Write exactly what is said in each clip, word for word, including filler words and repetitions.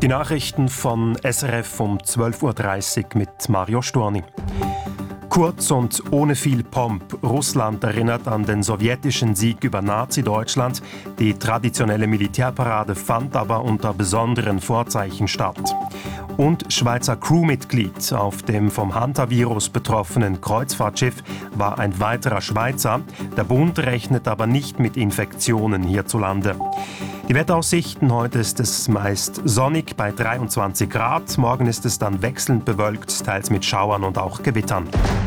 Die Nachrichten von S R F um zwölf Uhr dreißig mit Mario Storni. Kurz und ohne viel Pomp. Russland erinnert an den sowjetischen Sieg über Nazi-Deutschland. Die traditionelle Militärparade fand aber unter besonderen Vorzeichen statt. Und Schweizer Crewmitglied auf dem vom Hantavirus betroffenen Kreuzfahrtschiff war ein weiterer Schweizer. Der Bund rechnet aber nicht mit Infektionen hierzulande. Die Wetteraussichten: Heute ist es meist sonnig bei dreiundzwanzig Grad. Morgen ist es dann wechselnd bewölkt, teils mit Schauern und auch Gewittern.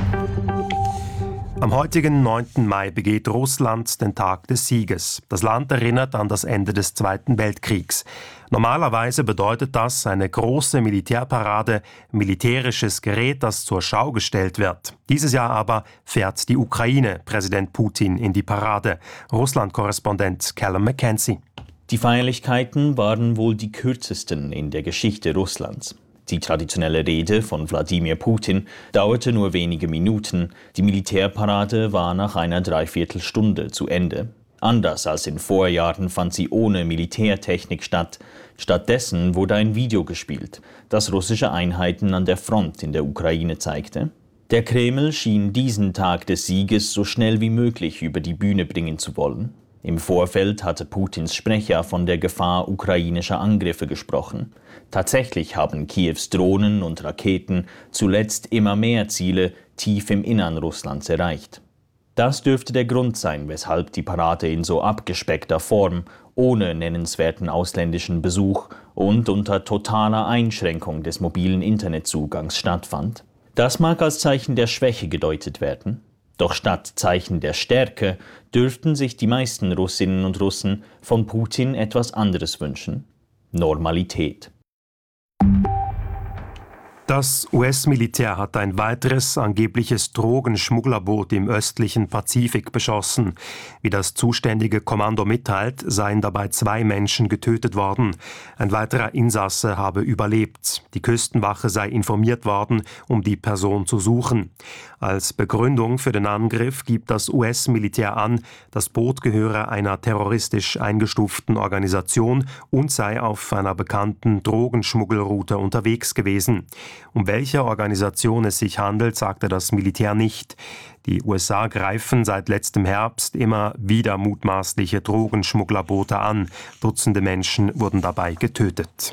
Am heutigen neunten Mai begeht Russland den Tag des Sieges. Das Land erinnert an das Ende des Zweiten Weltkriegs. Normalerweise bedeutet das eine große Militärparade, militärisches Gerät, das zur Schau gestellt wird. Dieses Jahr aber fährt die Ukraine, Präsident Putin, in die Parade. Russland-Korrespondent Callum McKenzie. Die Feierlichkeiten waren wohl die kürzesten in der Geschichte Russlands. Die traditionelle Rede von Wladimir Putin dauerte nur wenige Minuten. Die Militärparade war nach einer Dreiviertelstunde zu Ende. Anders als in Vorjahren fand sie ohne Militärtechnik statt. Stattdessen wurde ein Video gespielt, das russische Einheiten an der Front in der Ukraine zeigte. Der Kreml schien diesen Tag des Sieges so schnell wie möglich über die Bühne bringen zu wollen. Im Vorfeld hatte Putins Sprecher von der Gefahr ukrainischer Angriffe gesprochen. Tatsächlich haben Kiews Drohnen und Raketen zuletzt immer mehr Ziele tief im Innern Russlands erreicht. Das dürfte der Grund sein, weshalb die Parade in so abgespeckter Form, ohne nennenswerten ausländischen Besuch und unter totaler Einschränkung des mobilen Internetzugangs stattfand. Das mag als Zeichen der Schwäche gedeutet werden. Doch statt Zeichen der Stärke dürften sich die meisten Russinnen und Russen von Putin etwas anderes wünschen: Normalität. Das U S-Militär hat ein weiteres angebliches Drogenschmugglerboot im östlichen Pazifik beschossen. Wie das zuständige Kommando mitteilt, seien dabei zwei Menschen getötet worden. Ein weiterer Insasse habe überlebt. Die Küstenwache sei informiert worden, um die Person zu suchen. Als Begründung für den Angriff gibt das U S-Militär an, das Boot gehöre einer terroristisch eingestuften Organisation und sei auf einer bekannten Drogenschmuggelroute unterwegs gewesen. Um welche Organisation es sich handelt, sagte das Militär nicht. Die U S A greifen seit letztem Herbst immer wieder mutmaßliche Drogenschmugglerboote an. Dutzende Menschen wurden dabei getötet.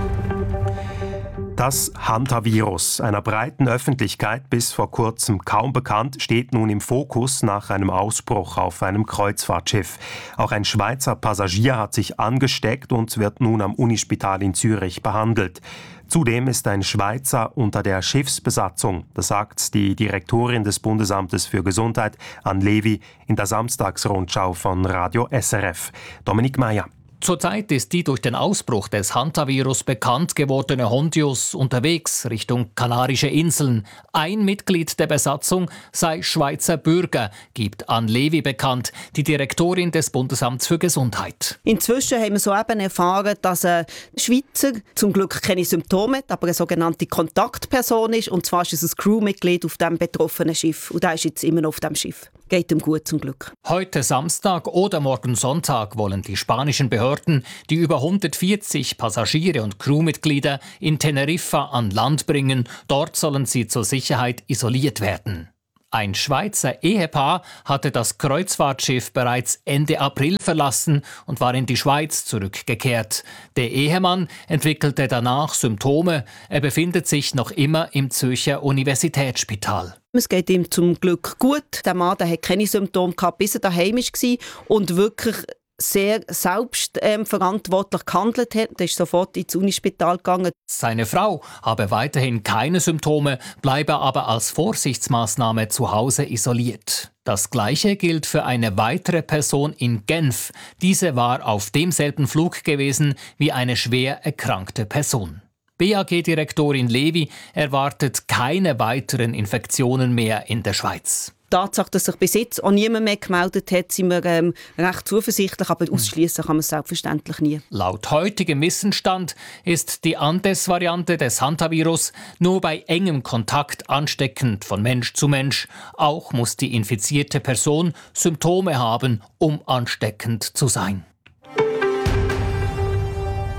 Das Hantavirus, einer breiten Öffentlichkeit bis vor kurzem kaum bekannt, steht nun im Fokus nach einem Ausbruch auf einem Kreuzfahrtschiff. Auch ein Schweizer Passagier hat sich angesteckt und wird nun am Unispital in Zürich behandelt. Zudem ist ein Schweizer unter der Schiffsbesatzung, das sagt die Direktorin des Bundesamtes für Gesundheit, Anne Levy, in der Samstagsrundschau von Radio S R F. Dominik Meyer. Zurzeit ist die durch den Ausbruch des Hantavirus bekannt gewordene Hondius unterwegs Richtung Kanarische Inseln. Ein Mitglied der Besatzung sei Schweizer Bürger, gibt Anne Levy bekannt, die Direktorin des Bundesamts für Gesundheit. Inzwischen haben wir soeben erfahren, dass ein Schweizer zum Glück keine Symptome hat, aber eine sogenannte Kontaktperson ist. Und zwar ist es ein Crewmitglied auf dem betroffenen Schiff. Und der ist jetzt immer noch auf dem Schiff. Geht ihm gut, zum Glück. Heute Samstag oder morgen Sonntag wollen die spanischen Behörden die über hundertvierzig Passagiere und Crewmitglieder in Teneriffa an Land bringen. Dort sollen sie zur Sicherheit isoliert werden. Ein Schweizer Ehepaar hatte das Kreuzfahrtschiff bereits Ende April verlassen und war in die Schweiz zurückgekehrt. Der Ehemann entwickelte danach Symptome. Er befindet sich noch immer im Zürcher Universitätsspital. Es geht ihm zum Glück gut. Der Mann der hat keine Symptome gehabt, bis er daheim war und wirklich sehr selbstverantwortlich ähm, gehandelt hat. Er ist sofort ins Unispital gegangen. Seine Frau habe weiterhin keine Symptome, bleibe aber als Vorsichtsmaßnahme zu Hause isoliert. Das Gleiche gilt für eine weitere Person in Genf. Diese war auf demselben Flug gewesen wie eine schwer erkrankte Person. B A G-Direktorin Levy erwartet keine weiteren Infektionen mehr in der Schweiz. Die Tatsache, dass sich bis jetzt auch niemand mehr gemeldet hat, sind wir ähm, recht zuversichtlich, aber ausschließen kann man es selbstverständlich nie. Laut heutigem Wissensstand ist die Andes-Variante des Hantavirus nur bei engem Kontakt ansteckend von Mensch zu Mensch. Auch muss die infizierte Person Symptome haben, um ansteckend zu sein.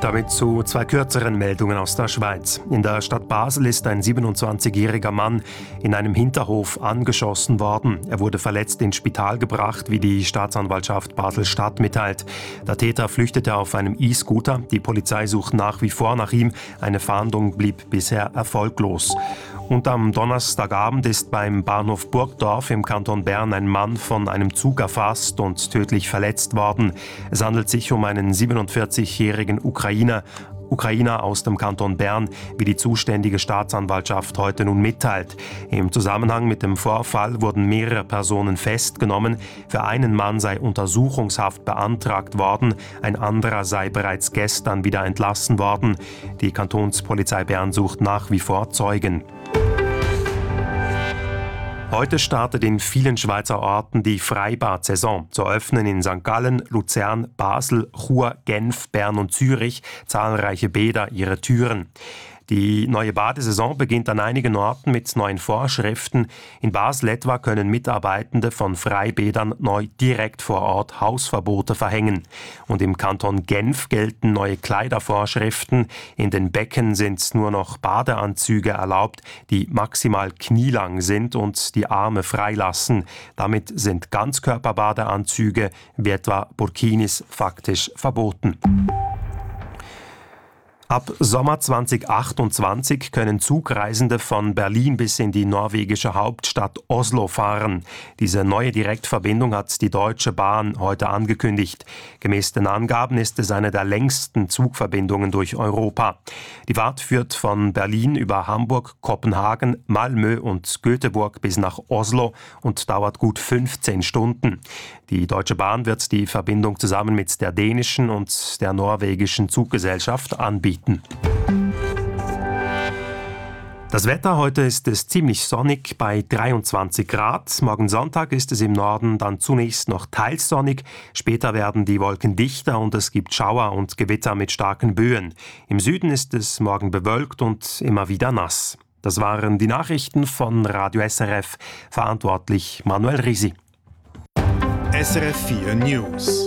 Damit zu zwei kürzeren Meldungen aus der Schweiz. In der Stadt Basel ist ein siebenundzwanzigjähriger Mann in einem Hinterhof angeschossen worden. Er wurde verletzt ins Spital gebracht, wie die Staatsanwaltschaft Basel-Stadt mitteilt. Der Täter flüchtete auf einem E-Scooter. Die Polizei sucht nach wie vor nach ihm. Eine Fahndung blieb bisher erfolglos. Und am Donnerstagabend ist beim Bahnhof Burgdorf im Kanton Bern ein Mann von einem Zug erfasst und tödlich verletzt worden. Es handelt sich um einen siebenundvierzigjährigen Ukrainer, Ukrainer aus dem Kanton Bern, wie die zuständige Staatsanwaltschaft heute nun mitteilt. Im Zusammenhang mit dem Vorfall wurden mehrere Personen festgenommen. Für einen Mann sei Untersuchungshaft beantragt worden, ein anderer sei bereits gestern wieder entlassen worden. Die Kantonspolizei Bern sucht nach wie vor Zeugen. Heute startet in vielen Schweizer Orten die Freibad-Saison. So öffnen in Sankt Gallen, Luzern, Basel, Chur, Genf, Bern und Zürich zahlreiche Bäder ihre Türen. Die neue Badesaison beginnt an einigen Orten mit neuen Vorschriften. In Basel etwa können Mitarbeitende von Freibädern neu direkt vor Ort Hausverbote verhängen. Und im Kanton Genf gelten neue Kleidervorschriften. In den Becken sind nur noch Badeanzüge erlaubt, die maximal knielang sind und die Arme freilassen. Damit sind Ganzkörperbadeanzüge wie etwa Burkinis faktisch verboten. Ab Sommer zweitausendachtundzwanzig können Zugreisende von Berlin bis in die norwegische Hauptstadt Oslo fahren. Diese neue Direktverbindung hat die Deutsche Bahn heute angekündigt. Gemäß den Angaben ist es eine der längsten Zugverbindungen durch Europa. Die Fahrt führt von Berlin über Hamburg, Kopenhagen, Malmö und Göteborg bis nach Oslo und dauert gut fünfzehn Stunden. Die Deutsche Bahn wird die Verbindung zusammen mit der dänischen und der norwegischen Zuggesellschaft anbieten. Das Wetter heute ist es ziemlich sonnig bei dreiundzwanzig Grad. Morgen Sonntag ist es im Norden dann zunächst noch teils sonnig. Später werden die Wolken dichter und es gibt Schauer und Gewitter mit starken Böen. Im Süden ist es morgen bewölkt und immer wieder nass. Das waren die Nachrichten von Radio S R F. Verantwortlich Manuel Risi. S R F vier News.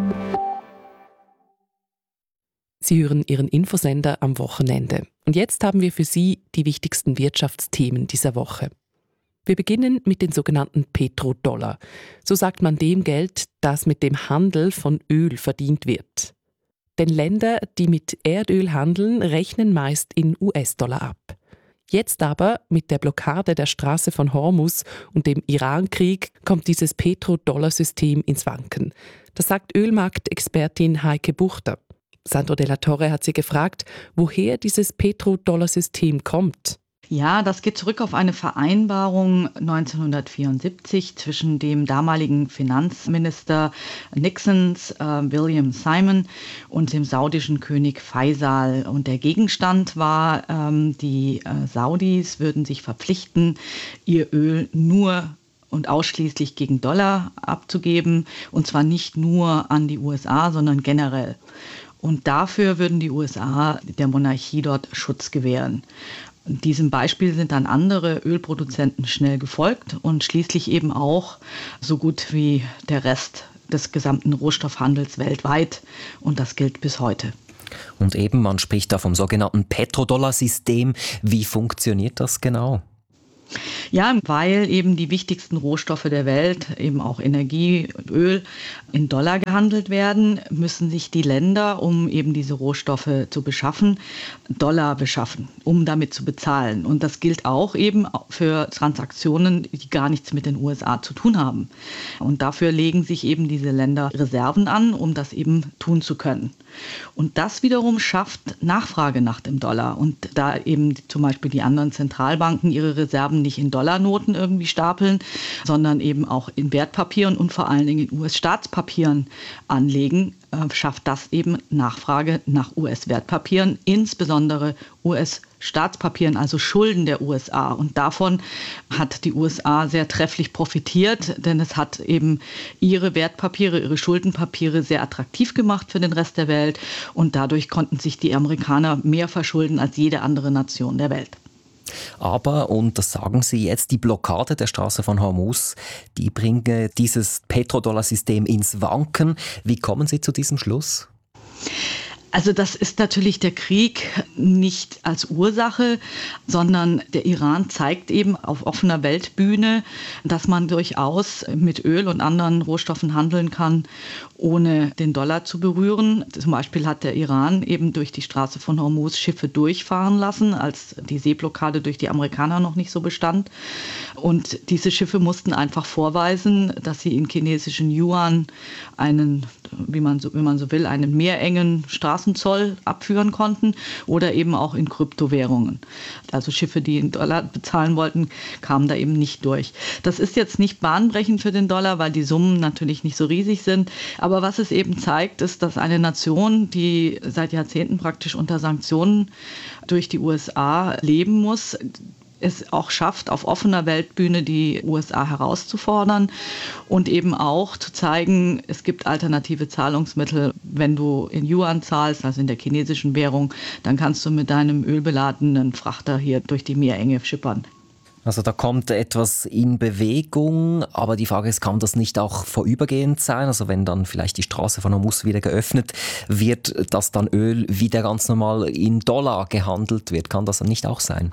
Sie hören Ihren Infosender am Wochenende. Und jetzt haben wir für Sie die wichtigsten Wirtschaftsthemen dieser Woche. Wir beginnen mit den sogenannten Petrodollar. So sagt man dem Geld, das mit dem Handel von Öl verdient wird. Denn Länder, die mit Erdöl handeln, rechnen meist in U S-Dollar ab. Jetzt aber, mit der Blockade der Straße von Hormuz und dem Iran-Krieg, kommt dieses Petrodollar-System ins Wanken. Das sagt Ölmarktexpertin Heike Buchter. Sandro Della Torre hat sie gefragt, woher dieses Petrodollar-System kommt. Ja, das geht zurück auf eine Vereinbarung neunzehnhundertvierundsiebzig zwischen dem damaligen Finanzminister Nixons, äh, William Simon, und dem saudischen König Faisal. Und der Gegenstand war, ähm, die äh, Saudis würden sich verpflichten, ihr Öl nur und ausschließlich gegen Dollar abzugeben, und zwar nicht nur an die U S A, sondern generell. Und dafür würden die U S A der Monarchie dort Schutz gewähren. Diesem Beispiel sind dann andere Ölproduzenten schnell gefolgt und schließlich eben auch so gut wie der Rest des gesamten Rohstoffhandels weltweit. Und das gilt bis heute. Und eben, man spricht da vom sogenannten Petrodollar-System. Wie funktioniert das genau? Ja, weil eben die wichtigsten Rohstoffe der Welt, eben auch Energie, Öl, in Dollar gehandelt werden, müssen sich die Länder, um eben diese Rohstoffe zu beschaffen, Dollar beschaffen, um damit zu bezahlen. Und das gilt auch eben für Transaktionen, die gar nichts mit den U S A zu tun haben. Und dafür legen sich eben diese Länder Reserven an, um das eben tun zu können. Und das wiederum schafft Nachfrage nach dem Dollar. Und da eben zum Beispiel die anderen Zentralbanken ihre Reserven nicht in Dollarnoten irgendwie stapeln, sondern eben auch in Wertpapieren und vor allen Dingen in U S-Staatspapieren anlegen, äh, schafft das eben Nachfrage nach U S-Wertpapieren, insbesondere U S-Staatspapieren, also Schulden der U S A. Und davon hat die U S A sehr trefflich profitiert, denn es hat eben ihre Wertpapiere, ihre Schuldenpapiere sehr attraktiv gemacht für den Rest der Welt. Und dadurch konnten sich die Amerikaner mehr verschulden als jede andere Nation der Welt. Aber, und das sagen Sie jetzt, die Blockade der Straße von Hormuz, die bringe dieses Petrodollar-System ins Wanken. Wie kommen Sie zu diesem Schluss? Also das ist natürlich der Krieg nicht als Ursache, sondern der Iran zeigt eben auf offener Weltbühne, dass man durchaus mit Öl und anderen Rohstoffen handeln kann, ohne den Dollar zu berühren. Zum Beispiel hat der Iran eben durch die Straße von Hormuz Schiffe durchfahren lassen, als die Seeblockade durch die Amerikaner noch nicht so bestand. Und diese Schiffe mussten einfach vorweisen, dass sie in chinesischen Yuan einen, wie man so, wie man so will, einen meerengen Straßenzoll abführen konnten oder eben auch in Kryptowährungen. Also Schiffe, die in Dollar bezahlen wollten, kamen da eben nicht durch. Das ist jetzt nicht bahnbrechend für den Dollar, weil die Summen natürlich nicht so riesig sind. Aber was es eben zeigt, ist, dass eine Nation, die seit Jahrzehnten praktisch unter Sanktionen durch die U S A leben muss, es auch schafft, auf offener Weltbühne die U S A herauszufordern und eben auch zu zeigen, es gibt alternative Zahlungsmittel. Wenn du in Yuan zahlst, also in der chinesischen Währung, dann kannst du mit deinem ölbeladenen Frachter hier durch die Meerenge schippern. Also da kommt etwas in Bewegung, aber die Frage ist, kann das nicht auch vorübergehend sein? Also wenn dann vielleicht die Straße von Hormuz wieder geöffnet wird, dass dann Öl wieder ganz normal in Dollar gehandelt wird, kann das dann nicht auch sein?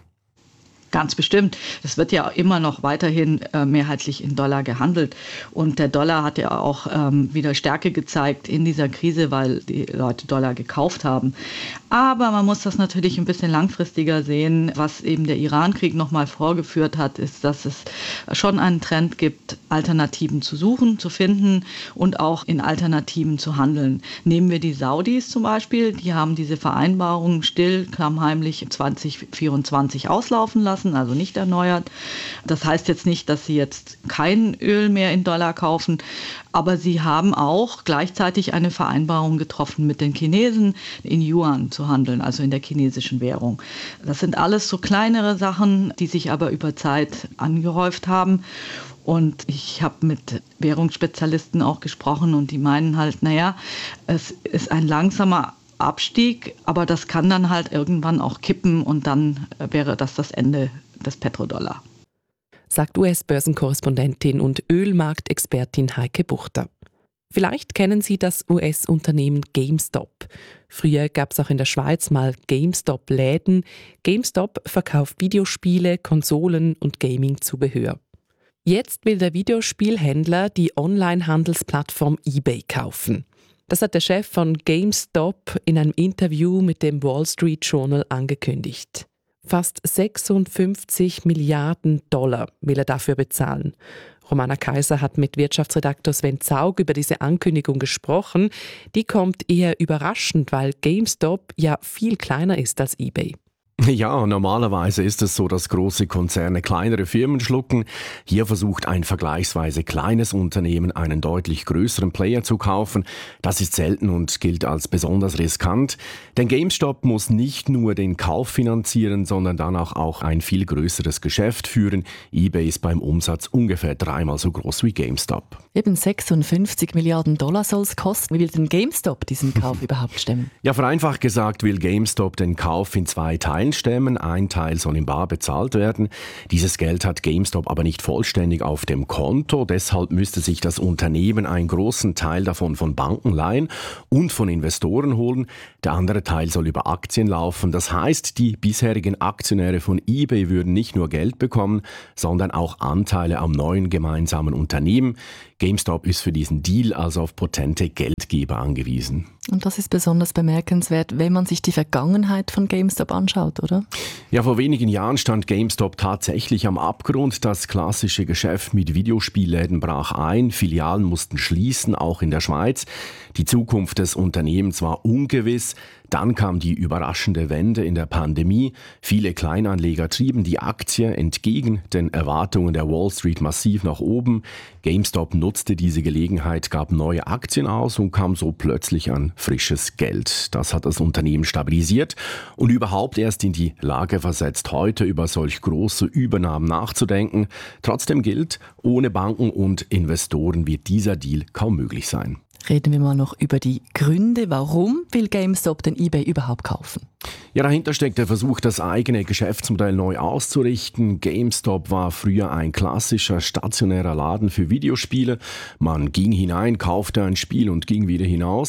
Ganz bestimmt. Es wird ja immer noch weiterhin äh, mehrheitlich in Dollar gehandelt. Und der Dollar hat ja auch ähm, wieder Stärke gezeigt in dieser Krise, weil die Leute Dollar gekauft haben. Aber man muss das natürlich ein bisschen langfristiger sehen. Was eben der Iran-Krieg nochmal vorgeführt hat, ist, dass es schon einen Trend gibt, Alternativen zu suchen, zu finden und auch in Alternativen zu handeln. Nehmen wir die Saudis zum Beispiel. Die haben diese Vereinbarung still, klammheimlich zwanzig vierundzwanzig auslaufen lassen, also nicht erneuert. Das heißt jetzt nicht, dass sie jetzt kein Öl mehr in Dollar kaufen, aber sie haben auch gleichzeitig eine Vereinbarung getroffen mit den Chinesen, in Yuan zu handeln, also in der chinesischen Währung. Das sind alles so kleinere Sachen, die sich aber über Zeit angehäuft haben. Und ich habe mit Währungsspezialisten auch gesprochen und die meinen halt, naja, es ist ein langsamer Abstieg, aber das kann dann halt irgendwann auch kippen und dann wäre das das Ende des Petrodollar. Sagt U S-Börsenkorrespondentin und Ölmarktexpertin Heike Buchter. Vielleicht kennen Sie das U S-Unternehmen GameStop. Früher gab es auch in der Schweiz mal GameStop-Läden. GameStop verkauft Videospiele, Konsolen und Gaming-Zubehör. Jetzt will der Videospielhändler die Online-Handelsplattform eBay kaufen. Das hat der Chef von GameStop in einem Interview mit dem Wall Street Journal angekündigt. Fast sechsundfünfzig Milliarden Dollar will er dafür bezahlen. Romana Kaiser hat mit Wirtschaftsredaktor Sven Zaug über diese Ankündigung gesprochen. Die kommt eher überraschend, weil GameStop ja viel kleiner ist als eBay. Ja, normalerweise ist es so, dass große Konzerne kleinere Firmen schlucken. Hier versucht ein vergleichsweise kleines Unternehmen, einen deutlich größeren Player zu kaufen. Das ist selten und gilt als besonders riskant. Denn GameStop muss nicht nur den Kauf finanzieren, sondern dann auch, auch ein viel größeres Geschäft führen. eBay ist beim Umsatz ungefähr dreimal so groß wie GameStop. Eben sechsundfünfzig Milliarden Dollar soll es kosten. Wie will denn GameStop diesen Kauf überhaupt stemmen? Ja, vereinfacht gesagt will GameStop den Kauf in zwei Teilen stemmen. Ein Teil soll in bar bezahlt werden. Dieses Geld hat GameStop aber nicht vollständig auf dem Konto. Deshalb müsste sich das Unternehmen einen großen Teil davon von Banken leihen und von Investoren holen. Der andere Teil soll über Aktien laufen. Das heißt, die bisherigen Aktionäre von eBay würden nicht nur Geld bekommen, sondern auch Anteile am neuen gemeinsamen Unternehmen. GameStop ist für diesen Deal also auf potente Geldgeber angewiesen. Und das ist besonders bemerkenswert, wenn man sich die Vergangenheit von GameStop anschaut, oder? Ja, vor wenigen Jahren stand GameStop tatsächlich am Abgrund. Das klassische Geschäft mit Videospielläden brach ein. Filialen mussten schließen, auch in der Schweiz. Die Zukunft des Unternehmens war ungewiss. Dann kam die überraschende Wende in der Pandemie. Viele Kleinanleger trieben die Aktie entgegen den Erwartungen der Wall Street massiv nach oben. GameStop nutzte diese Gelegenheit, gab neue Aktien aus und kam so plötzlich an frisches Geld. Das hat das Unternehmen stabilisiert und überhaupt erst in die Lage versetzt, heute über solch große Übernahmen nachzudenken. Trotzdem gilt, ohne Banken und Investoren wird dieser Deal kaum möglich sein. Reden wir mal noch über die Gründe. Warum will GameStop den eBay überhaupt kaufen? Ja, dahinter steckt der Versuch, das eigene Geschäftsmodell neu auszurichten. GameStop war früher ein klassischer stationärer Laden für Videospiele. Man ging hinein, kaufte ein Spiel und ging wieder hinaus.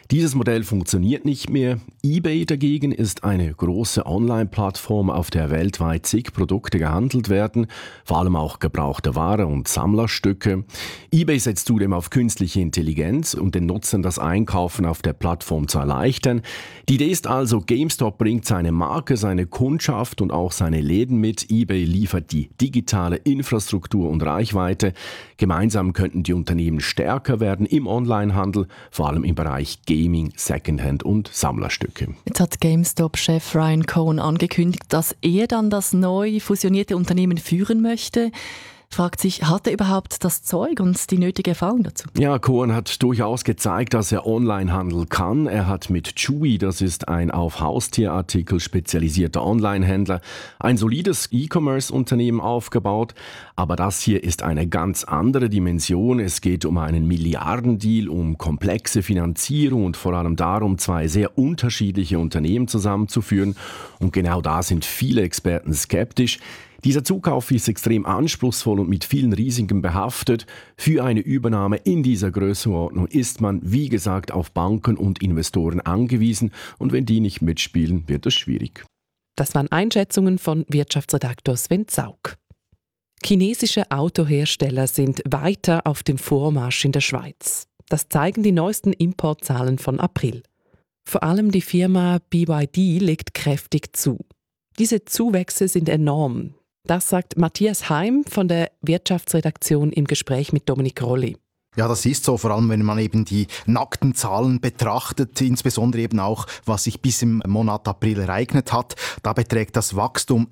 Dieses Modell funktioniert nicht mehr. eBay dagegen ist eine große Online-Plattform, auf der weltweit zig Produkte gehandelt werden, vor allem auch gebrauchte Ware und Sammlerstücke. eBay setzt zudem auf künstliche Intelligenz, um den Nutzern das Einkaufen auf der Plattform zu erleichtern. Die Idee ist also, GameStop bringt seine Marke, seine Kundschaft und auch seine Läden mit. eBay liefert die digitale Infrastruktur und Reichweite. Gemeinsam könnten die Unternehmen stärker werden im Onlinehandel, vor allem im Bereich Gaming, Secondhand und Sammlerstücke. Jetzt hat GameStop-Chef Ryan Cohen angekündigt, dass er dann das neu fusionierte Unternehmen führen möchte. Fragt sich, hat er überhaupt das Zeug und die nötige Erfahrung dazu? Ja, Cohen hat durchaus gezeigt, dass er Onlinehandel kann. Er hat mit Chewy, das ist ein auf Haustierartikel spezialisierter Onlinehändler, ein solides E-Commerce-Unternehmen aufgebaut. Aber das hier ist eine ganz andere Dimension. Es geht um einen Milliardendeal, um komplexe Finanzierung und vor allem darum, zwei sehr unterschiedliche Unternehmen zusammenzuführen. Und genau da sind viele Experten skeptisch. Dieser Zukauf ist extrem anspruchsvoll und mit vielen Risiken behaftet. Für eine Übernahme in dieser Größenordnung ist man, wie gesagt, auf Banken und Investoren angewiesen. Und wenn die nicht mitspielen, wird es schwierig. Das waren Einschätzungen von Wirtschaftsredaktor Sven Zaug. Chinesische Autohersteller sind weiter auf dem Vormarsch in der Schweiz. Das zeigen die neuesten Importzahlen von April. Vor allem die Firma B Y D legt kräftig zu. Diese Zuwächse sind enorm. Das sagt Matthias Heim von der Wirtschaftsredaktion im Gespräch mit Dominik Rolli. Ja, das ist so, vor allem wenn man eben die nackten Zahlen betrachtet, insbesondere eben auch, was sich bis im Monat April ereignet hat. Da beträgt das Wachstum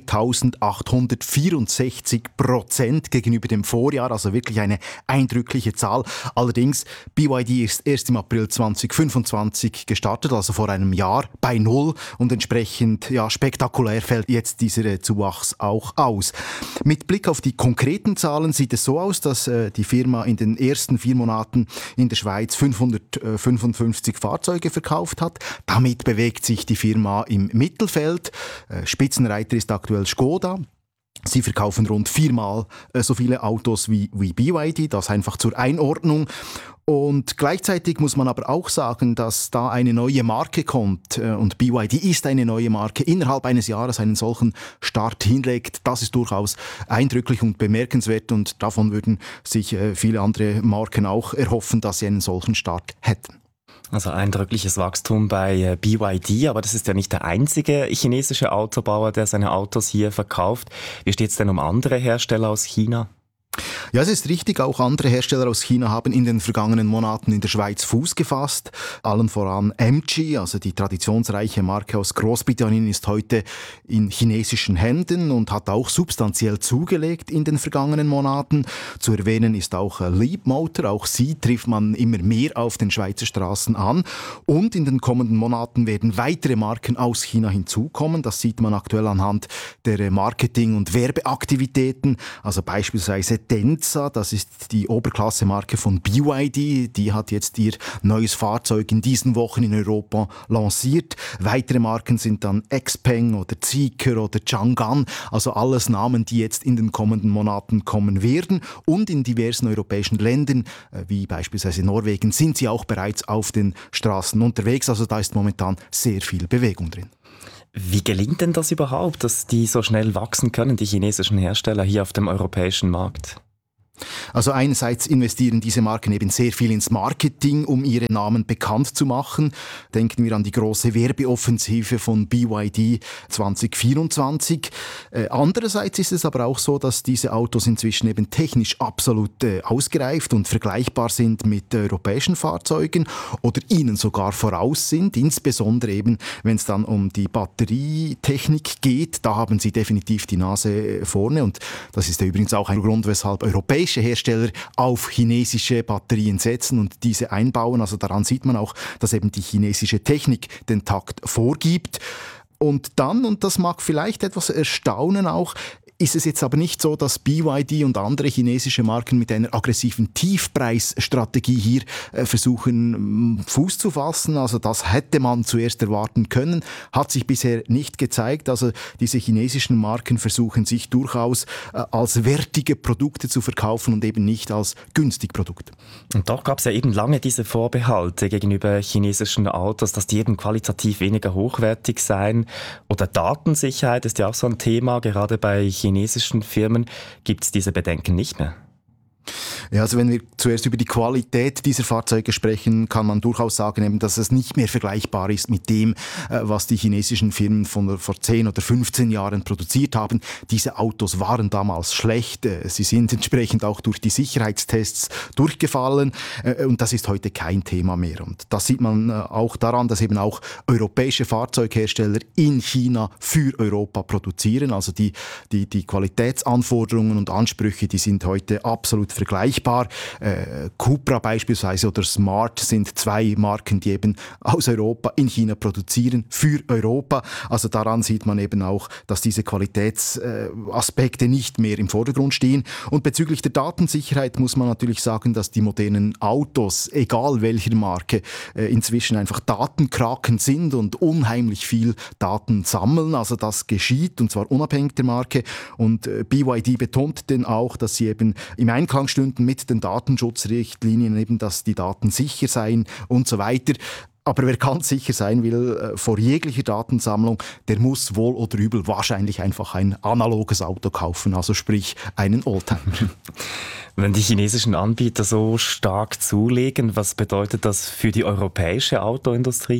dreitausendachthundertvierundsechzig Prozent gegenüber dem Vorjahr, also wirklich eine eindrückliche Zahl. Allerdings, B Y D ist erst im April zweitausendfünfundzwanzig gestartet, also vor einem Jahr, bei Null und entsprechend ja, spektakulär fällt jetzt dieser Zuwachs auch aus. Mit Blick auf die konkreten Zahlen sieht es so aus, dass äh, die Firma in den ersten ersten vier Monaten in der Schweiz fünfhundertfünfundfünfzig Fahrzeuge verkauft hat. Damit bewegt sich die Firma im Mittelfeld. Spitzenreiter ist aktuell Skoda. Sie verkaufen rund viermal so viele Autos wie, wie B Y D, das einfach zur Einordnung. Und gleichzeitig muss man aber auch sagen, dass da eine neue Marke kommt und B Y D ist eine neue Marke, innerhalb eines Jahres einen solchen Start hinlegt. Das ist durchaus eindrücklich und bemerkenswert und davon würden sich viele andere Marken auch erhoffen, dass sie einen solchen Start hätten. Also eindrückliches Wachstum bei B Y D, aber das ist ja nicht der einzige chinesische Autobauer, der seine Autos hier verkauft. Wie steht es denn um andere Hersteller aus China? Ja, es ist richtig, auch andere Hersteller aus China haben in den vergangenen Monaten in der Schweiz Fuß gefasst. Allen voran M G, also die traditionsreiche Marke aus Großbritannien, ist heute in chinesischen Händen und hat auch substanziell zugelegt in den vergangenen Monaten. Zu erwähnen ist auch Leapmotor, auch sie trifft man immer mehr auf den Schweizer Straßen an. Und in den kommenden Monaten werden weitere Marken aus China hinzukommen. Das sieht man aktuell anhand der Marketing- und Werbeaktivitäten, also beispielsweise Denza, das ist die Oberklasse-Marke von B Y D, die hat jetzt ihr neues Fahrzeug in diesen Wochen in Europa lanciert. Weitere Marken sind dann Xpeng oder Zeekr oder Chang'an, also alles Namen, die jetzt in den kommenden Monaten kommen werden. Und in diversen europäischen Ländern, wie beispielsweise Norwegen, sind sie auch bereits auf den Straßen unterwegs, also da ist momentan sehr viel Bewegung drin. Wie gelingt denn das überhaupt, dass die so schnell wachsen können, die chinesischen Hersteller hier auf dem europäischen Markt? Also einerseits investieren diese Marken eben sehr viel ins Marketing, um ihre Namen bekannt zu machen. Denken wir an die große Werbeoffensive von B Y D zwanzig vierundzwanzig. Äh, andererseits ist es aber auch so, dass diese Autos inzwischen eben technisch absolut äh, ausgereift und vergleichbar sind mit äh, europäischen Fahrzeugen oder ihnen sogar voraus sind, insbesondere eben, wenn es dann um die Batterietechnik geht. Da haben sie definitiv die Nase vorne und das ist ja übrigens auch ein Grund, weshalb europäische Hersteller auf chinesische Batterien setzen und diese einbauen. Also daran sieht man auch, dass eben die chinesische Technik den Takt vorgibt. Und dann, und das mag vielleicht etwas erstaunen auch, ist es jetzt aber nicht so, dass B Y D und andere chinesische Marken mit einer aggressiven Tiefpreisstrategie hier äh, versuchen, Fuß zu fassen. Also das hätte man zuerst erwarten können, hat sich bisher nicht gezeigt. Also diese chinesischen Marken versuchen sich durchaus äh, als wertige Produkte zu verkaufen und eben nicht als günstig Produkte. Und doch gab es ja eben lange diese Vorbehalte gegenüber chinesischen Autos, dass die eben qualitativ weniger hochwertig seien. Oder Datensicherheit ist ja auch so ein Thema, gerade bei chinesischen Firmen gibt es diese Bedenken nicht mehr. Ja, also wenn wir zuerst über die Qualität dieser Fahrzeuge sprechen, kann man durchaus sagen, eben, dass es nicht mehr vergleichbar ist mit dem, was die chinesischen Firmen von vor zehn oder fünfzehn Jahren produziert haben. Diese Autos waren damals schlecht. Sie sind entsprechend auch durch die Sicherheitstests durchgefallen. Und das ist heute kein Thema mehr. Und das sieht man auch daran, dass eben auch europäische Fahrzeughersteller in China für Europa produzieren. Also die, die, die Qualitätsanforderungen und Ansprüche, die sind heute absolut vergleichbar. Äh, Cupra beispielsweise oder Smart sind zwei Marken, die eben aus Europa in China produzieren, für Europa. Also daran sieht man eben auch, dass diese Qualitätsaspekte äh, nicht mehr im Vordergrund stehen. Und bezüglich der Datensicherheit muss man natürlich sagen, dass die modernen Autos, egal welcher Marke, äh, inzwischen einfach Datenkraken sind und unheimlich viel Daten sammeln. Also das geschieht, und zwar unabhängig der Marke. Und äh, B Y D betont denn auch, dass sie eben im Einklang stünden mit den Datenschutzrichtlinien, eben, dass die Daten sicher seien und so weiter. Aber wer ganz sicher sein will äh, vor jeglicher Datensammlung, der muss wohl oder übel wahrscheinlich einfach ein analoges Auto kaufen, also sprich einen Oldtimer. Wenn die chinesischen Anbieter so stark zulegen, was bedeutet das für die europäische Autoindustrie?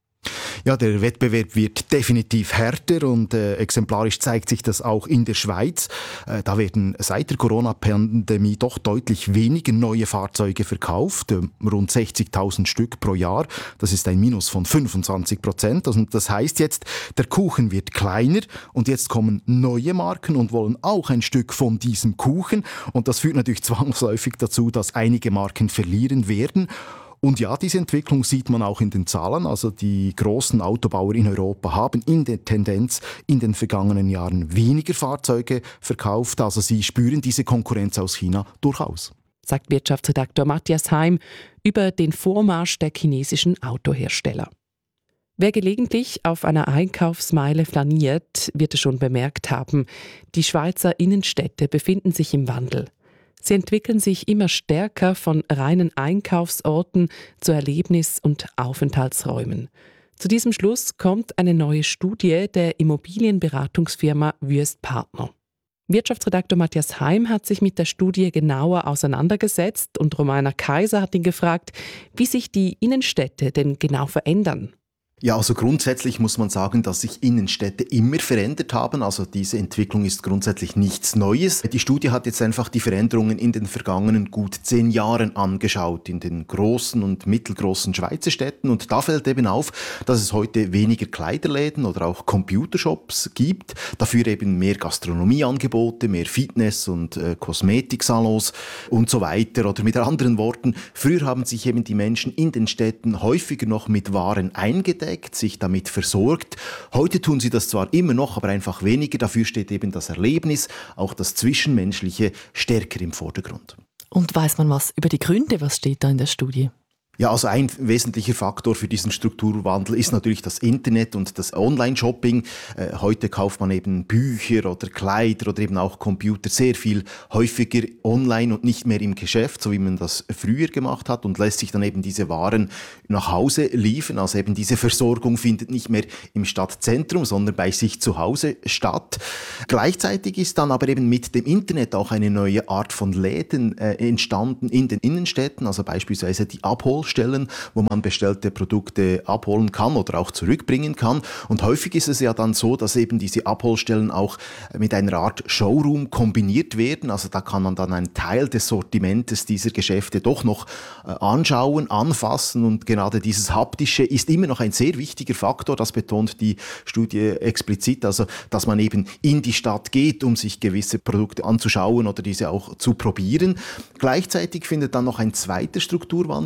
Ja, der Wettbewerb wird definitiv härter und äh, exemplarisch zeigt sich das auch in der Schweiz. Äh, da werden seit der Corona-Pandemie doch deutlich weniger neue Fahrzeuge verkauft, äh, rund sechzigtausend Stück pro Jahr. Das ist ein Minus von fünfundzwanzig Prozent. Also das heißt jetzt, der Kuchen wird kleiner und jetzt kommen neue Marken und wollen auch ein Stück von diesem Kuchen. Und das führt natürlich zwangsläufig dazu, dass einige Marken verlieren werden. Und ja, diese Entwicklung sieht man auch in den Zahlen. Also die großen Autobauer in Europa haben in der Tendenz in den vergangenen Jahren weniger Fahrzeuge verkauft. Also sie spüren diese Konkurrenz aus China durchaus. Sagt Wirtschaftsredaktor Matthias Heim über den Vormarsch der chinesischen Autohersteller. Wer gelegentlich auf einer Einkaufsmeile flaniert, wird es schon bemerkt haben, die Schweizer Innenstädte befinden sich im Wandel. Sie entwickeln sich immer stärker von reinen Einkaufsorten zu Erlebnis- und Aufenthaltsräumen. Zu diesem Schluss kommt eine neue Studie der Immobilienberatungsfirma Wüest Partner. Wirtschaftsredaktor Matthias Heim hat sich mit der Studie genauer auseinandergesetzt und Romana Kaiser hat ihn gefragt, wie sich die Innenstädte denn genau verändern. Ja, also grundsätzlich muss man sagen, dass sich Innenstädte immer verändert haben. Also diese Entwicklung ist grundsätzlich nichts Neues. Die Studie hat jetzt einfach die Veränderungen in den vergangenen gut zehn Jahren angeschaut, in den großen und mittelgroßen Schweizer Städten. Und da fällt eben auf, dass es heute weniger Kleiderläden oder auch Computershops gibt. Dafür eben mehr Gastronomieangebote, mehr Fitness- und äh, Kosmetiksalons und so weiter. Oder mit anderen Worten, früher haben sich eben die Menschen in den Städten häufiger noch mit Waren eingedeckt, sich damit versorgt. Heute tun sie das zwar immer noch, aber einfach weniger. Dafür steht eben das Erlebnis, auch das Zwischenmenschliche, stärker im Vordergrund. Und weiß man was über die Gründe? Was steht da in der Studie? Ja, also ein wesentlicher Faktor für diesen Strukturwandel ist natürlich das Internet und das Online-Shopping. Äh, heute kauft man eben Bücher oder Kleider oder eben auch Computer sehr viel häufiger online und nicht mehr im Geschäft, so wie man das früher gemacht hat, und lässt sich dann eben diese Waren nach Hause liefern. Also eben diese Versorgung findet nicht mehr im Stadtzentrum, sondern bei sich zu Hause statt. Gleichzeitig ist dann aber eben mit dem Internet auch eine neue Art von Läden äh, entstanden in den Innenstädten, also beispielsweise die Abhol Stellen, wo man bestellte Produkte abholen kann oder auch zurückbringen kann. Und häufig ist es ja dann so, dass eben diese Abholstellen auch mit einer Art Showroom kombiniert werden. Also da kann man dann einen Teil des Sortimentes dieser Geschäfte doch noch äh, anschauen, anfassen, und gerade dieses Haptische ist immer noch ein sehr wichtiger Faktor. Das betont die Studie explizit, also dass man eben in die Stadt geht, um sich gewisse Produkte anzuschauen oder diese auch zu probieren. Gleichzeitig findet dann noch ein zweiter Strukturwandel statt.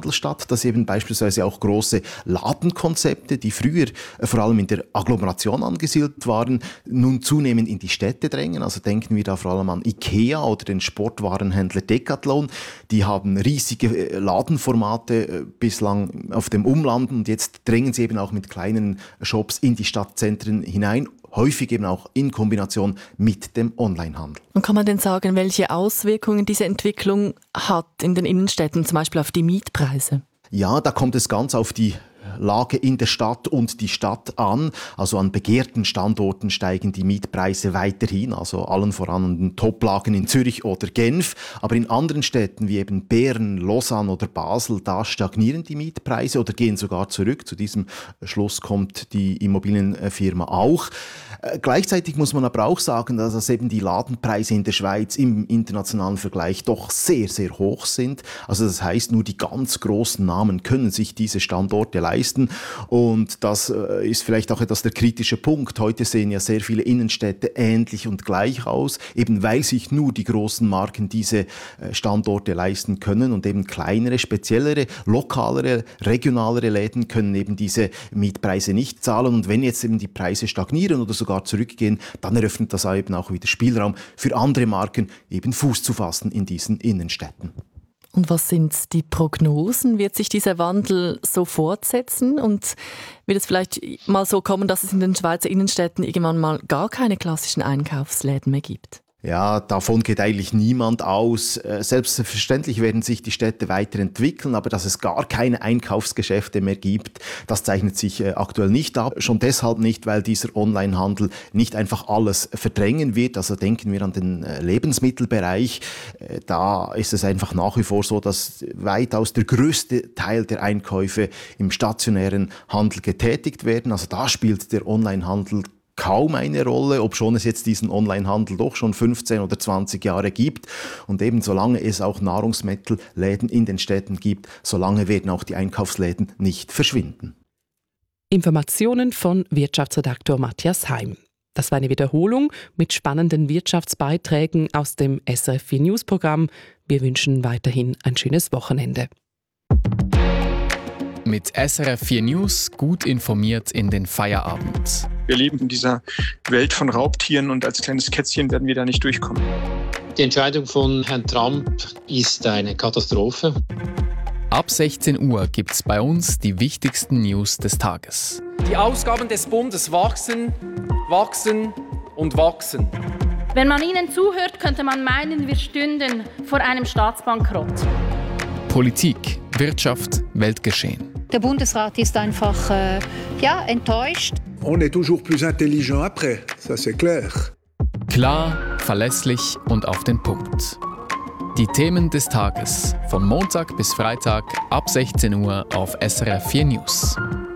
dass eben beispielsweise auch große Ladenkonzepte, die früher vor allem in der Agglomeration angesiedelt waren, nun zunehmend in die Städte drängen. Also denken wir da vor allem an IKEA oder den Sportwarenhändler Decathlon. Die haben riesige Ladenformate bislang auf dem Umland und jetzt drängen sie eben auch mit kleinen Shops in die Stadtzentren hinein. Häufig eben auch in Kombination mit dem Onlinehandel. Und kann man denn sagen, welche Auswirkungen diese Entwicklung hat in den Innenstädten, zum Beispiel auf die Mietpreise? Ja, da kommt es ganz auf die Lage in der Stadt und die Stadt an. Also an begehrten Standorten steigen die Mietpreise weiterhin, also allen voran an den Toplagen in Zürich oder Genf. Aber in anderen Städten wie eben Bern, Lausanne oder Basel, da stagnieren die Mietpreise oder gehen sogar zurück. Zu diesem Schluss kommt die Immobilienfirma auch. Äh, gleichzeitig muss man aber auch sagen, dass eben die Ladenpreise in der Schweiz im internationalen Vergleich doch sehr, sehr hoch sind. Also das heißt, nur die ganz großen Namen können sich diese Standorte leisten. Und das äh, ist vielleicht auch etwas der kritische Punkt. Heute sehen ja sehr viele Innenstädte ähnlich und gleich aus, eben weil sich nur die großen Marken diese äh, Standorte leisten können und eben kleinere, speziellere, lokalere, regionalere Läden können eben diese Mietpreise nicht zahlen. Und wenn jetzt eben die Preise stagnieren oder sogar zurückgehen, dann eröffnet das eben auch wieder Spielraum für andere Marken, eben Fuß zu fassen in diesen Innenstädten. Und was sind die Prognosen? Wird sich dieser Wandel so fortsetzen? Und wird es vielleicht mal so kommen, dass es in den Schweizer Innenstädten irgendwann mal gar keine klassischen Einkaufsläden mehr gibt? Ja, davon geht eigentlich niemand aus. Selbstverständlich werden sich die Städte weiterentwickeln, aber dass es gar keine Einkaufsgeschäfte mehr gibt, das zeichnet sich aktuell nicht ab. Schon deshalb nicht, weil dieser Onlinehandel nicht einfach alles verdrängen wird. Also denken wir an den Lebensmittelbereich. Da ist es einfach nach wie vor so, dass weitaus der größte Teil der Einkäufe im stationären Handel getätigt werden. Also da spielt der Onlinehandel kaum eine Rolle, obschon es jetzt diesen Onlinehandel doch schon fünfzehn oder zwanzig Jahre gibt. Und eben solange es auch Nahrungsmittelläden in den Städten gibt, solange werden auch die Einkaufsläden nicht verschwinden. Informationen von Wirtschaftsredaktor Matthias Heim. Das war eine Wiederholung mit spannenden Wirtschaftsbeiträgen aus dem S R F vier News Programm. Wir wünschen weiterhin ein schönes Wochenende. Mit S R F vier News gut informiert in den Feierabend. Wir leben in dieser Welt von Raubtieren und als kleines Kätzchen werden wir da nicht durchkommen. Die Entscheidung von Herrn Trump ist eine Katastrophe. Ab sechzehn Uhr gibt es bei uns die wichtigsten News des Tages. Die Ausgaben des Bundes wachsen, wachsen und wachsen. Wenn man ihnen zuhört, könnte man meinen, wir stünden vor einem Staatsbankrott. Politik, Wirtschaft, Weltgeschehen. Der Bundesrat ist einfach äh, ja, enttäuscht. On est toujours plus intelligent après, ça c'est clair. Klar, verlässlich und auf den Punkt. Die Themen des Tages von Montag bis Freitag ab sechzehn Uhr auf S R F vier News.